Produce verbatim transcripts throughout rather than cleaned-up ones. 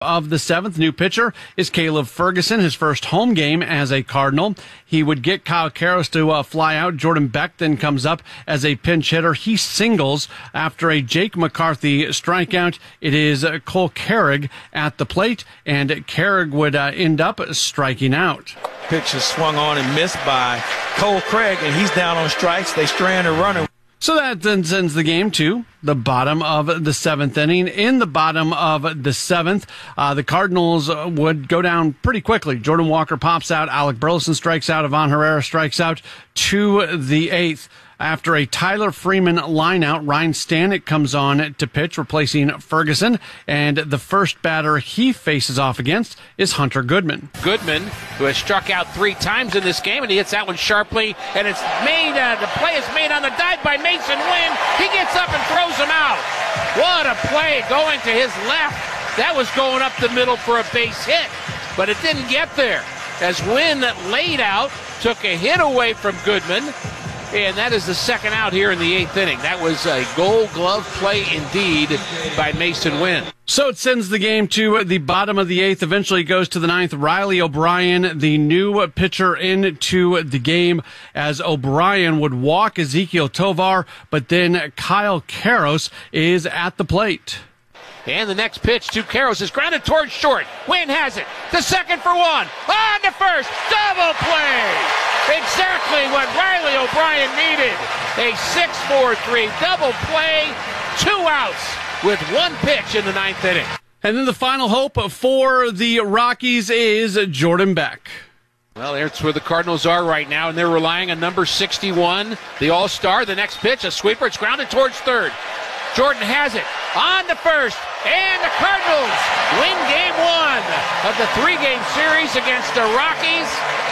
Of the seventh, new pitcher is Caleb Ferguson, his first home game as a Cardinal. He would get Kyle Karros to uh, fly out. Jordan Beck then comes up as a pinch hitter. He singles after a Jake McCarthy strikeout. It is uh, Cole Carrig at the plate, and Carrig would uh, end up striking out. Pitch is swung on and missed by Cole Craig, and he's down on strikes. They strand a runner. So that then sends the game to the bottom of the seventh inning. In the bottom of the seventh, uh, the Cardinals would go down pretty quickly. Jordan Walker pops out. Alec Burleson strikes out. Ivan Herrera strikes out to the eighth. After a Tyler Freeman lineout, Ryan Stanek comes on to pitch, replacing Ferguson. And the first batter he faces off against is Hunter Goodman. Goodman, who has struck out three times in this game, and he hits that one sharply. And it's made, uh, the play is made on the dive by Mason Wynn. He gets up and throws him out. What a play going to his left. That was going up the middle for a base hit, but it didn't get there. As Wynn laid out, took a hit away from Goodman. And that is the second out here in the eighth inning. That was a gold glove play indeed by Mason Wynn. So it sends the game to the bottom of the eighth. Eventually goes to the ninth. Riley O'Brien, the new pitcher, into the game, as O'Brien would walk Ezekiel Tovar, but then Kyle Karros is at the plate. And the next pitch to Karros is grounded towards short. Wynn has it. The second for one. On to first. Double play. Exactly what Riley O'Brien needed. A six four three double play. Two outs with one pitch in the ninth inning. And then the final hope for the Rockies is Jordan Beck. Well, that's where the Cardinals are right now, and they're relying on number sixty-one, the All-Star. The next pitch, a sweeper. It's grounded towards third. Jordan has it. On to first. And the Cardinals win game one of the three-game series against the Rockies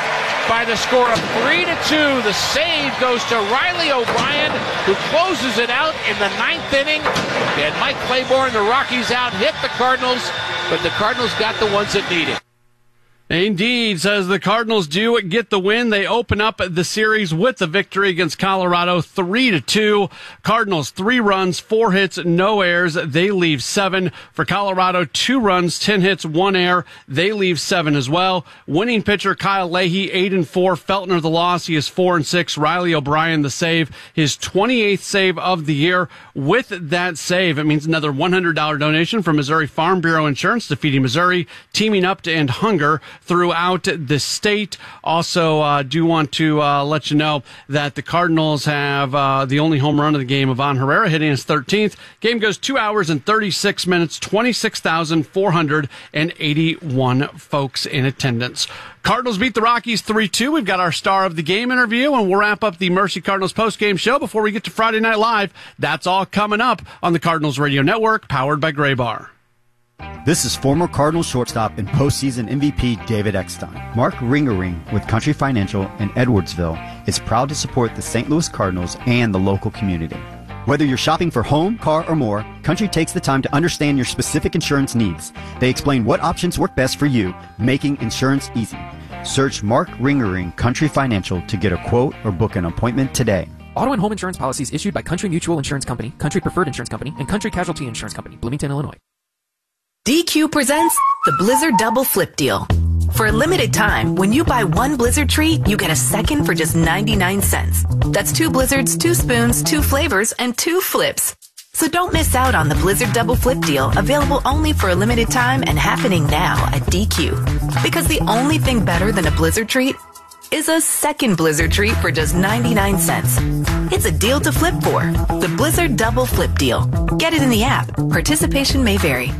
by the score of three to two. The save goes to Riley O'Brien, who closes it out in the ninth inning. And Mike Claiborne, the Rockies out, hit the Cardinals, but the Cardinals got the ones that needed. Indeed, says the Cardinals do get the win. They open up the series with the victory against Colorado, three to two. Cardinals, three runs, four hits, no errors. They leave seven. For Colorado, two runs, ten hits, one error. They leave seven as well. Winning pitcher Kyle Leahy, eight and four. Feltner the loss. He is four and six. Riley O'Brien the save, his twenty-eighth save of the year. With that save, it means another one hundred dollars donation from Missouri Farm Bureau Insurance to Feeding Missouri, teaming up to end hunger throughout the state. Also, uh, do want to uh, let you know that the Cardinals have uh, the only home run of the game, Ivan Herrera, hitting his thirteenth. Game goes two hours and thirty-six minutes, twenty-six thousand four hundred eighty-one folks in attendance. Cardinals beat the Rockies three two. We've got our star of the game interview, and we'll wrap up the Mercy Cardinals postgame show before we get to Friday Night Live. That's all coming up on the Cardinals Radio Network, powered by Gray Bar. This is former Cardinals shortstop and postseason M V P David Eckstein. Mark Ringering with Country Financial in Edwardsville is proud to support the Saint Louis Cardinals and the local community. Whether you're shopping for home, car, or more, Country takes the time to understand your specific insurance needs. They explain what options work best for you, making insurance easy. Search Mark Ringering Country Financial to get a quote or book an appointment today. Auto and home insurance policies issued by Country Mutual Insurance Company, Country Preferred Insurance Company, and Country Casualty Insurance Company, Bloomington, Illinois. D Q presents the Blizzard Double Flip Deal. For a limited time, when you buy one Blizzard treat, you get a second for just ninety-nine cents. That's two Blizzards, two spoons, two flavors, and two flips. So don't miss out on the Blizzard Double Flip Deal, available only for a limited time and happening now at D Q. Because the only thing better than a Blizzard treat is a second Blizzard treat for just ninety-nine cents. It's a deal to flip for. The Blizzard Double Flip Deal. Get it in the app. Participation may vary.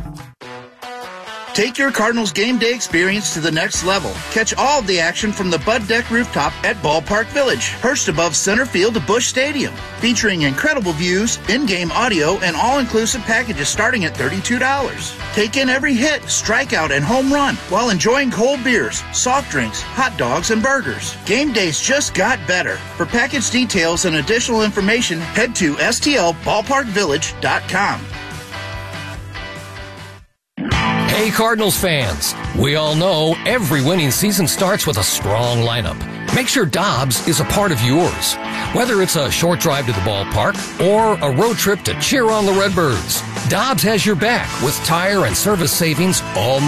Take your Cardinals game day experience to the next level. Catch all of the action from the Bud Deck rooftop at Ballpark Village, perched above center field of Busch Stadium. Featuring incredible views, in-game audio, and all-inclusive packages starting at thirty-two dollars. Take in every hit, strikeout, and home run while enjoying cold beers, soft drinks, hot dogs, and burgers. Game days just got better. For package details and additional information, head to S T L ballpark village dot com. Hey Cardinals fans, we all know every winning season starts with a strong lineup. Make sure Dobbs is a part of yours. Whether it's a short drive to the ballpark or a road trip to cheer on the Redbirds, Dobbs has your back with tire and service savings all month.